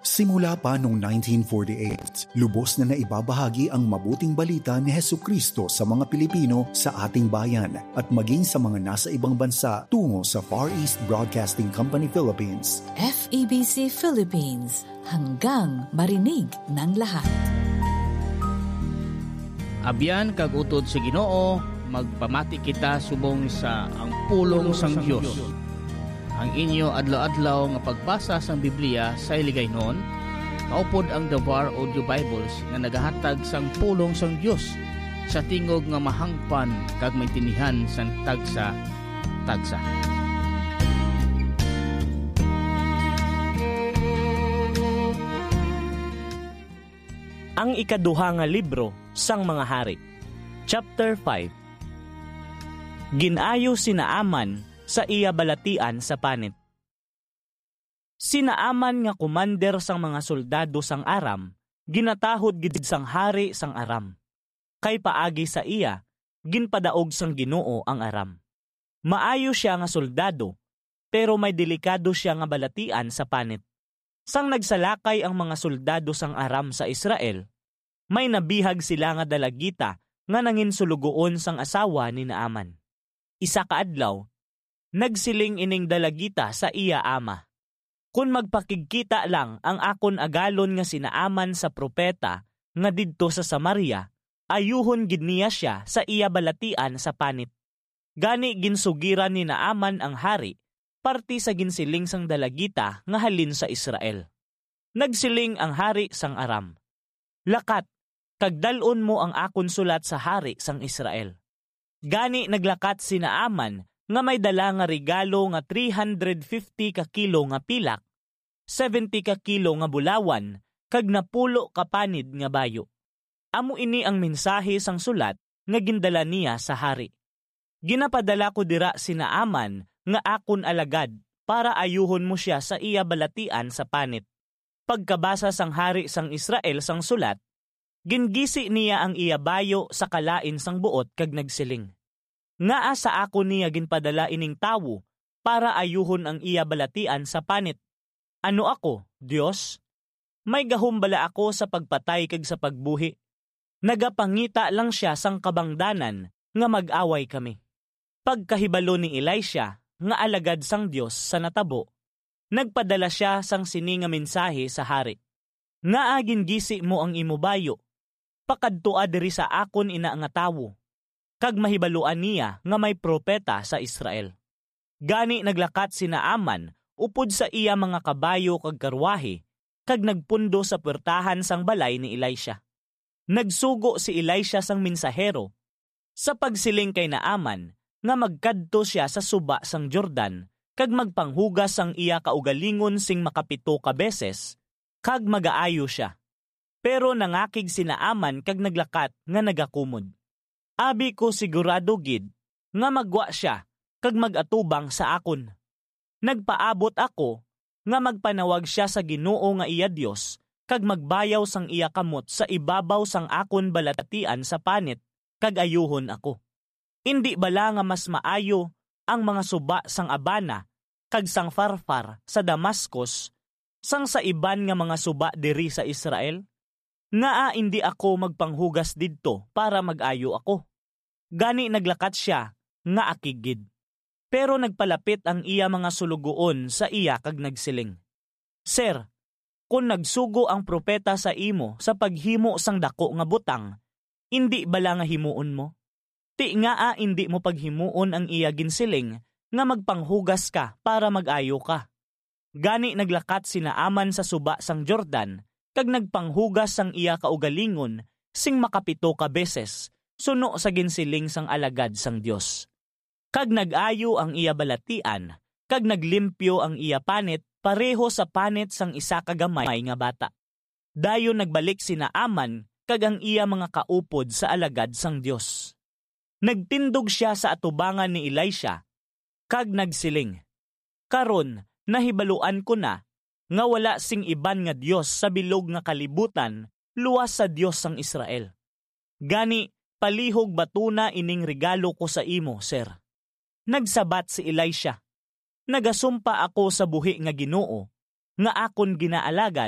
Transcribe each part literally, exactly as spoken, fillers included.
Simula pa noong nineteen forty-eight, lubos na naibabahagi ang mabuting balita ni Hesukristo sa mga Pilipino sa ating bayan at maging sa mga nasa ibang bansa tungo sa Far East Broadcasting Company Philippines. F E B C Philippines, hanggang marinig ng lahat. Abyan kag utod sa Ginoo, magpamati kita subong sa ang pulong sang Dios. Ang inyo adlaw-adlaw nga pagbasa sang Biblia sa iligaynon, kaupod ang The Bar Audio Bibles nga nagahatag sang pulong sang Dios sa tingog nga mahangpan kag maintinihan sang tagsa-tagsa. Ang ikaduha nga libro sang mga hari. Chapter five. Ginayo si Naaman sa iya balatian sa panit. Si Naaman nga commander sang mga soldado sang Aram, ginatahod gid sang hari sang Aram. Kay paagi sa iya, ginpadaog sang Ginoo ang Aram. Maayo siya nga soldado, pero may delikado siya nga balatian sa panit. Sang nagsalakay ang mga soldado sang Aram sa Israel, may nabihag sila nga dalagita nga nanginsulugoon sang asawa ni Naaman. Isa ka adlaw, nagsiling ining dalagita sa iya ama. Kung magpakigkita lang ang akon agalon nga si Naaman sa propeta nga didto sa Samaria, ayuhon gid niya siya sa iya balatian sa panit. Gani ginsugiran ni Naaman ang hari, parti sa ginsiling sang dalagita nga halin sa Israel. Nagsiling ang hari sang Aram, "Lakat, kagdalon mo ang akon sulat sa hari sang Israel." Gani naglakat si Naaman nga may dala nga regalo nga three hundred fifty ka kilo nga pilak, seventy ka kilo nga bulawan, kag napulo ka panid nga bayo. Amo ini ang mensahe sang sulat nga gindala niya sa hari. Ginapadala ko dira si Naaman nga akon alagad para ayuhon mo siya sa iya balatian sa panit. Pagkabasa sang hari sang Israel sang sulat, gingisi niya ang iya bayo sa kalain sang buot kag nagsiling, "Ngaa sa ako niya ginpadala ining tawo para ayuhon ang iya balatian sa panit. Ano ako, Dios? May gahumbala ako sa pagpatay kag sa pagbuhi. Nagapangita lang siya sang kabangdanan nga mag-away kami." Pagkahibalo ni Elisha nga alagad sang Dios sa natabo, nagpadala siya sang sini nga mensahe sa hari, "Ngaa gingisi mo ang imo bayo, pakadtua diri sa akon ina nga tawo." Kag mahibaluan niya nga may propeta sa Israel. Gani naglakat si Naaman upod sa iya mga kabayo kag karwahe, kag nagpundo sa puwertahan sang balay ni Elisha. Nagsugo si Elisha sang mensahero sa pagsiling kay Naaman nga magkadto siya sa suba sang Jordan kag magpanghugas sang iya kaugalingon sing makapito ka beses, kag magaayo siya. Pero nangakig si Naaman kag naglakat nga nagakumod. Abi ko sigurado gid nga magwa siya kag magatubang sa akon. Nagpaabot ako nga magpanawag siya sa Ginoo nga iya Dios kag magbayaw sang iya kamot sa ibabaw sang akon balatian sa panit kag ayuhon ako. Indi bala nga mas maayo ang mga suba sang Abana kag sang Farfar sa Damascus sang sa iban nga mga suba diri sa Israel? Ngaa indi ako magpanghugas didto para mag-ayo ako. Gani naglakat siya nga akigid. Pero nagpalapit ang iya mga sulugoon sa iya kag nagsiling, "Sir, kung nagsugo ang propeta sa imo sa paghimo sang dako nga butang, indi bala nga himuon mo? Ti ngaa indi mo paghimuon ang iya ginsiling nga magpanghugas ka para mag-ayo ka." Gani naglakat si Naaman sa suba sang Jordan kag nagpanghugas sang iya kaugalingon sing makapito ka beses, suno sa ginsiling sang alagad sang Dios. Kag nag-ayo ang iya balatian, kag naglimpyo ang iya panit pareho sa panit sang isa ka gamay nga bata. Dayon nagbalik si Naaman kag ang iya mga kaupod sa alagad sang Dios. Nagtindog siya sa atubangan ni Elisha, kag nagsiling, "Karon nahibaluan ko na nga wala sing iban nga Dios sa bilog nga kalibutan luwas sa Dios sang Israel. Gani, palihog batuna ining regalo ko sa imo, sir." Nagsabat si Elisha, "Nagasumpa ako sa buhi nga Ginoo, nga akon ginaalagad,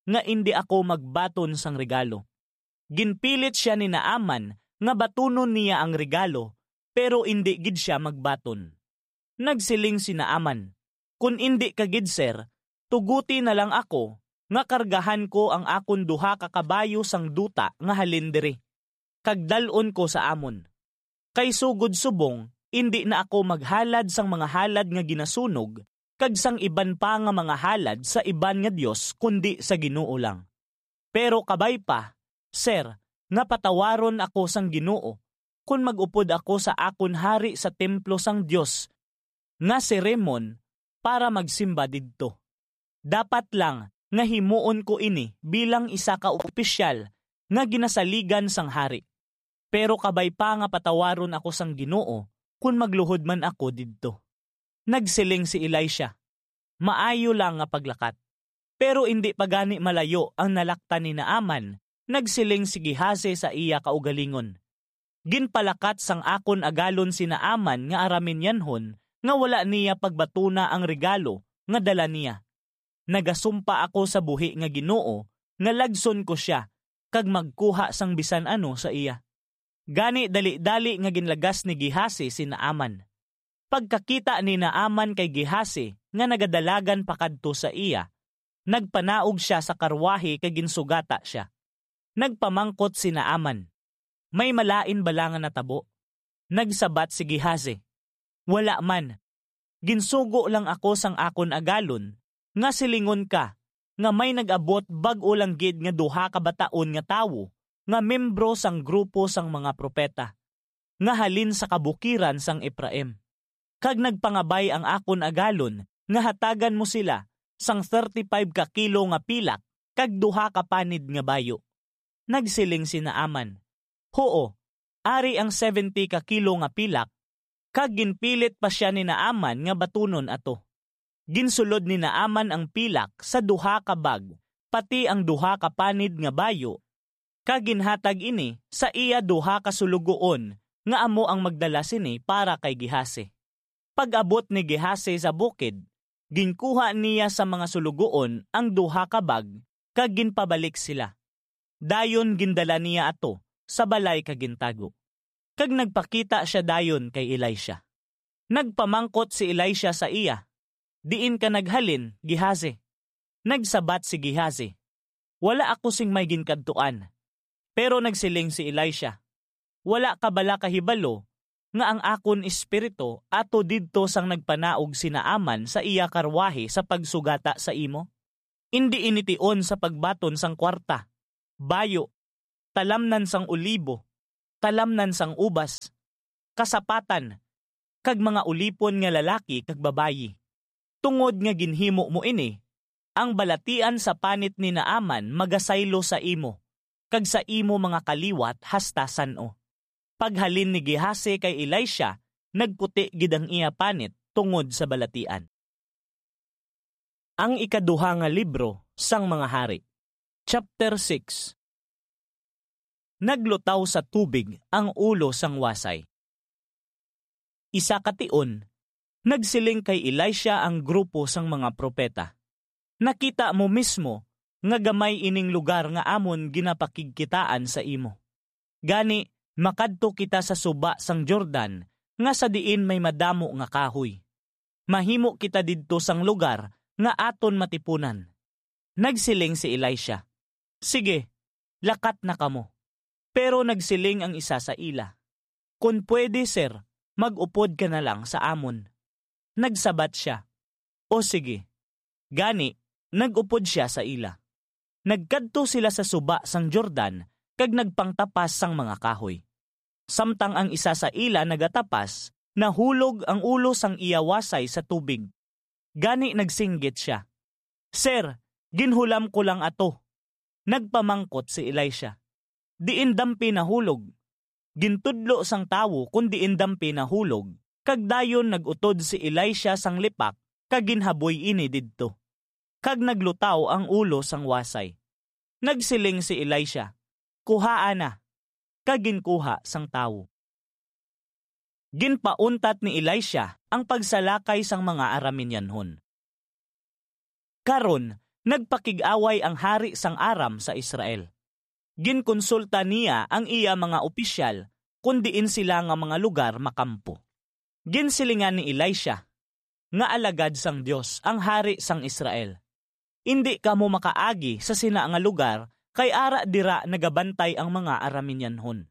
nga indi ako magbaton sang regalo. Ginpilit siya ni Naaman nga batunon niya ang regalo, pero indi gid siya magbaton. Nagsiling si Naaman, "Kun indi ka gid sir, tuguti na lang ako nga kargahan ko ang akon duha ka kabayo sang duta nga halin diri. Kag dalon ko sa amon. Kay sugod subong, indi na ako maghalad sang mga halad nga ginasunog, kag sang iban pa nga mga halad sa iban nga Dios kundi sa Ginoo lang. Pero kabay pa, sir, nga patawaron ako sang Ginoo, kun magupod ako sa akon hari sa templo sang Dios, nga si Remon, para magsimba didto. Dapat lang nga himuon ko ini bilang isa ka opisyal nga ginasaligan sang hari. Pero kabay pa nga patawaron ako sang Ginoo kun magluhod man ako didto." Nagsiling si Elisha, "Maayo lang nga paglakat." Pero indi pa gani malayo ang nalaktan ni Naaman. Nagsiling si Gehazi sa iya kaugalingon, "Ginpalakat sang akon agalon si Naaman nga Araminyanhon nga wala niya pagbatuna ang regalo nga dala niya. Nagasumpa ako sa buhi nga Ginoo nga lagson ko siya kag magkuha sang bisan ano sa iya." Gani dali-dali nga ginlagas ni Gehazi si Naaman. Pagkakita ni Naaman kay Gehazi nga nagadalagan pakadto sa iya, nagpanaog siya sa karwahe kag ginsugata siya. Nagpamangkot si Naaman, "May malain bala nga natabo?" Nagsabat si Gehazi, "Wala man. Ginsugo lang ako sang akon agalon nga silingon ka nga may nag-abot bag-o lang gid nga duha ka bataon nga tawo nga membro sang grupo sang mga propeta nga halin sa kabukiran sang Ephraim. Kag nagpangabay ang akon agalon nga hatagan mo sila sang thirty-five ka kilo nga pilak kag duha ka panid nga bayo." Nagsiling si Naaman, "Hoo, ari ang seventy ka kilo nga pilak." Kag ginpilit pa siya ni Naaman nga batunon ato. Ginsulod ni Naaman ang pilak sa duha ka bag, pati ang duha ka panid nga bayo, kag ginhatag ini sa iya duha ka sulugoon nga amo ang magdala sini para kay Gehazi. Pag-abot ni Gehazi sa bukid, ginkuha niya sa mga sulugoon ang duha ka bag kag ginpabalik sila. Dayon gindala niya ato sa balay kag gintago. Kag nagpakita siya dayon kay Elisha. Nagpamangkot si Elisha sa iya, "Diin ka naghalin, Gehazi?" Nagsabat si Gehazi, "Wala ako sing may ginkadtuan." Pero nagsiling si Elisha, "Wala ka bala kahibalo nga ang akon espiritu ato didto sang nagpanaog si Naaman sa iya karwahe sa pagsugata sa imo? Indi initiun sa pagbaton sang kwarta, bayo, talamnan sang ulibo, talamnan sang ubas, kasapatan, kag mga ulipon nga lalaki kag babayi. Tungod nga ginhimo mo ini, ang balatian sa panit ni Naaman magasaylo sa imo, kag sa imo mga kaliwat hasta san-o." Paghalin ni Gehazi kay Elisha, nagputi gid ang iya panit tungod sa balatian. Ang ikaduha nga libro sang mga hari. Chapter six. Naglutaw sa tubig ang ulo sang wasay. Isa kation, nagsiling kay Elisha ang grupo sang mga propeta, "Nakita mo mismo nga gamay ining lugar nga amon ginapakigkitaan sa imo. Gani, makadto kita sa suba sang Jordan nga sa diin may madamo nga kahoy. Mahimo kita didto sang lugar nga aton matipunan." Nagsiling si Elisha, "Sige, lakat na kamo." Pero nagsiling ang isa sa ila, "Kung pwede sir, mag-upod ka na lang sa amon." Nagsabat siya, "O sige." Gani, nag-upod siya sa ila. Nagkadto sila sa suba sang Jordan kag nagpangtapas sang mga kahoy. Samtang ang isa sa ila nagatapas, nahulog ang ulo sang iya wasay sa tubig. Gani nagsinggit siya, "Sir, ginhulam ko lang ato." Nagpamangkot si Elisha, "Diin dampi nahulog." Gintudlo sang tawo kun diin dampi nahulog, kag dayon nagutod si Elisha sang lipak kag ginhaboy ini didto. Kag naglutaw ang ulo sang wasay. Nagsiling si Elisha, "Kuhaa na." Kag ginkuha sang tawo. Ginpauntat ni Elisha ang pagsalakay sang mga Araminyanhon. Karon, Nagpakig-away ang hari sang Aram sa Israel. Ginkonsulta niya ang iya mga opisyal kung diin sila nga mga lugar makampo. Ginsilingan ni Elisha, nga alagad sang Dios ang hari sang Israel. Indi ka mo makaagi sa sina nga lugar kay ara dira nagabantay ang mga Araminyanhon.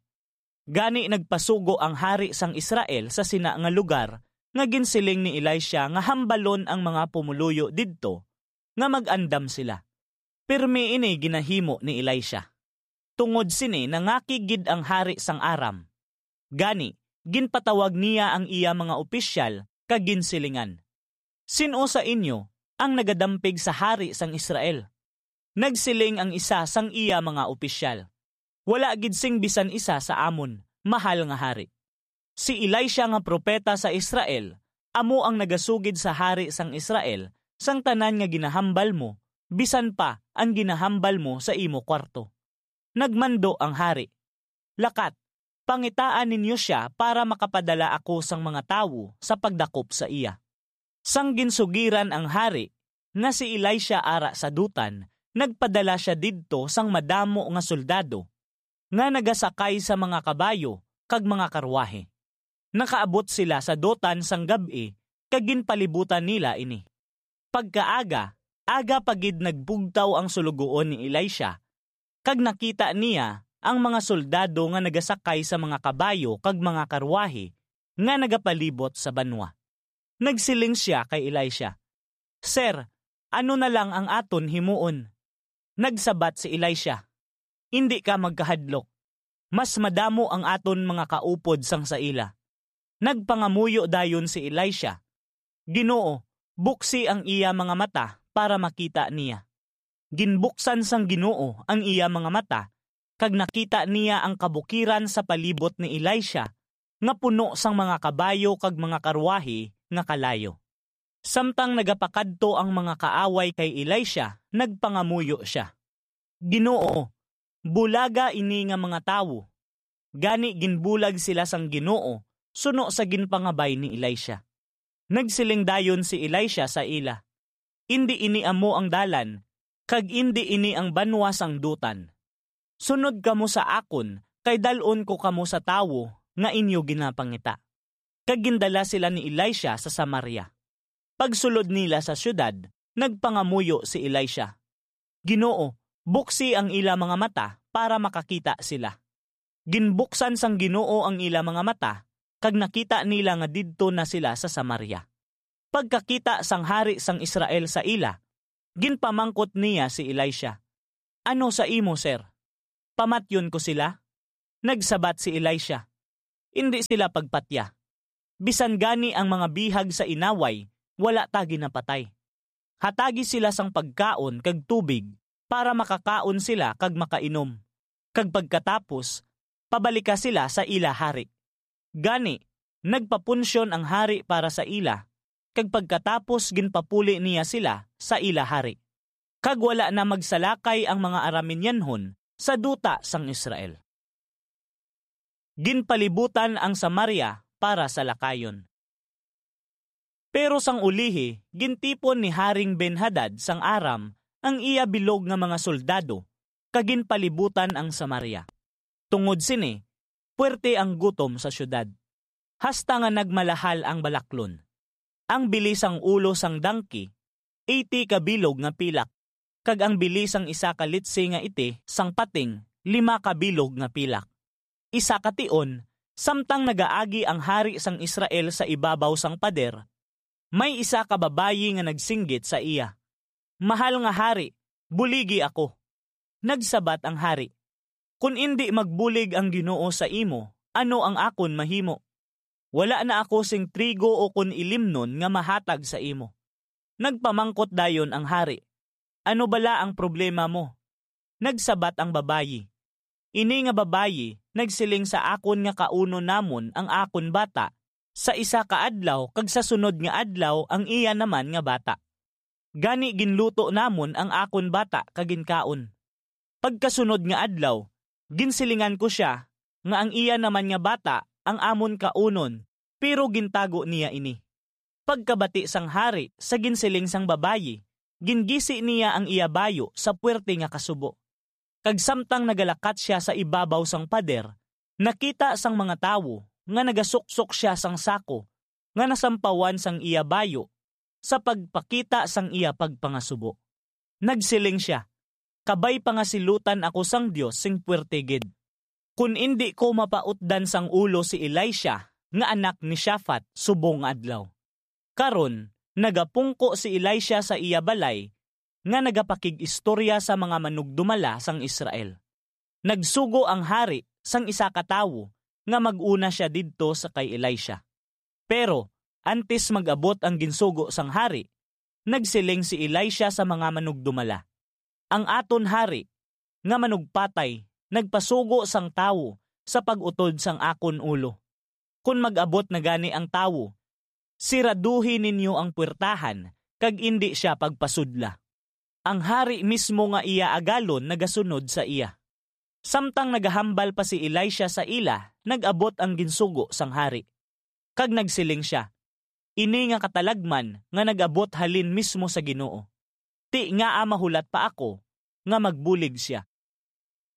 Gani nagpasugo ang hari sang Israel sa sina nga lugar nga ginsiling ni Elisha nga hambalon ang mga pumuluyo didto nga mag-andam sila. Pirmi ini ginahimo ni Elisha. Tungod sini nangakigid ang hari sang Aram. Gani, ginpatawag niya ang iya mga opisyal kag ginsilingan. Sino sa inyo ang nagadampig sa hari sang Israel? Nagsiling ang isa sang iya mga opisyal. Wala gid sing bisan isa sa amon, mahal nga hari. Si Elisha nga propeta sa Israel, amo ang nagasugid sa hari sang Israel, sang tanan nga ginahambal mo, bisan pa ang ginahambal mo sa imo kwarto. Nagmando ang hari. Lakat, pangitaan ninyo siya para makapadala ako sang mga tawo sa pagdakop sa iya. Sang ginsugiran ang hari, nga si Elisha ara sa dutan, nagpadala siya didto sang madamo nga soldado, nga nagasakay sa mga kabayo kag mga karwahe. Nakaabot sila sa dutan sang gabi, kag ginpalibutan nila ini. Pagkaaga, aga pagid nagbugtaw ang sulugoon ni Elisha, kag nakita niya ang mga soldado nga nagasakay sa mga kabayo kag mga karwahe nga nagapalibot sa banwa. Nagsiling siya kay Elisha, Sir, ano na lang ang aton himuon? Nagsabat si Elisha, Hindi ka magkahadlok. Mas madamo ang aton mga kaupod sang saila. Nagpangamuyo dayon si Elisha, Ginoo, buksi ang iya mga mata para makita niya. Ginbuksan sang Ginoo ang iya mga mata, kag nakita niya ang kabukiran sa palibot ni Elisha, nga puno sang mga kabayo kag mga karwahe nga kalayo. Samtang nagapakadto ang mga kaaway kay Elisha, nagpangamuyo siya. Ginoo, bulaga ini nga mga tawo. Gani ginbulag sila sang Ginoo, suno sa ginpangabay ni Elisha. Nagsiling dayon si Elisha sa ila, Indi ini amo ang dalan, kag indi ini ang banwa sang dutan. Sunod kamo sa akon, kay dalon ko kamo sa tawo, nga inyo ginapangita. Kag gindala sila ni Elisha sa Samaria. Pagsulod nila sa syudad, nagpangamuyo si Elisha. Ginoo, buksi ang ila mga mata para makakita sila. Ginbuksan sang Ginoo ang ila mga mata, kag nakita nila nga didto na sila sa Samaria. Pagkakita sang hari sang Israel sa ila, ginpamangkot niya si Elisha, Ano sa imo, sir? Pamatyon ko sila? Nagsabat si Elisha, Hindi sila pagpatya. Bisan gani ang mga bihag sa inaway, wala ta ginapatay. Hatagi sila sang pagkaon kag tubig para makakaon sila kag makainom. Kag pagkatapos, pabalika sila sa ila hari. Gani, nagpapunsyon ang hari para sa ila, kag pagkatapos ginpapuli niya sila sa ila hari. Kag wala na magsalakay ang mga Araminyanhon sa duta sang Israel. Ginpalibutan ang Samaria para sa lakayon. Pero sang ulihi, gintipon ni Haring Ben-Hadad sang Aram ang iya bilog nga mga soldado, kagin palibutan ang Samaria. Tungod sini, puwerte ang gutom sa syudad. Hasta nga nagmalahal ang balaklon. Ang bilis ang ulo sang dangki, eighty kabilog nga pilak, kag ang bilis ang isa ka litsi nga iti sang pating, lima kabilog nga pilak. Isa ka tion, samtang nagaagi ang hari sang Israel sa ibabaw sang pader, may isa ka babayi nga nagsinggit sa iya. Mahal nga hari, buligi ako. Nagsabat ang hari, Kung indi magbulig ang Ginoo sa imo, ano ang akon mahimo? Wala na ako sing trigo o kun ilimnon nga mahatag sa imo. Nagpamangkot dayon ang hari, Ano bala ang problema mo? Nagsabat ang babayi, Ini nga babayi, nagsiling sa akon nga kauno namon ang akon bata, sa isa ka adlaw kag sa sunod nga adlaw ang iya naman nga bata. Gani ginluto namon ang akon bata kaginkaon. Pagkasunod nga adlaw, ginsilingan ko siya nga ang iya naman nga bata ang amon kaunon, pero gintago niya ini. Pagkabati sang hari sa ginsiling sang babayi, gingisi niya ang iya bayo sa puwerte nga kasubo. Kag samtang nagalakat siya sa ibabaw sang pader, nakita sang mga tawo nga nagasuksok siya sang sako nga nasampawan sang iya bayo sa pagpakita sang iya pagpangasubo. Nagsiling siya, kabay pangasilutan ako sang Dios sing puwerte gid. Kun indi ko mapautdan sang ulo si Elisha nga anak ni Shaphat subong adlaw. Karon, nagapungko si Elisha sa iya balay nga nagapakig-istorya sa mga manugdumala sang Israel. Nagsugo ang hari sang isa ka tawo nga maguna siya didto sa kay Elisha. Pero antes mag-abot ang ginsugo sang hari, nagsiling si Elisha sa mga manugdumala. Ang aton hari nga manugpatay nagpasugo sang tawo sa pag-utod sang akon ulo. Kung mag-abot na gani ang tawo, siraduhin ninyo ang puwertahan kag indi siya pagpasudla. Ang hari mismo nga iya agalon nagasunod sa iya. Samtang nagahambal pa si Elisha sa ila, nag-abot ang ginsugo sang hari. Kag nagsiling siya, ini nga katalagman nga nag-abot halin mismo sa Ginoo. Ti nga mahulat pa ako nga magbulig siya.